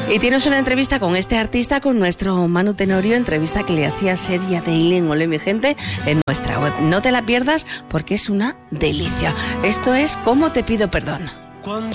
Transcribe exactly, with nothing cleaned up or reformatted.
Y tienes una entrevista con este artista, con nuestro Manu Tenorio, entrevista que le hacía Seria Daily en Olé, mi gente, en nuestra web. No te la pierdas porque es una delicia. Esto es Cómo te pido perdón. Cuando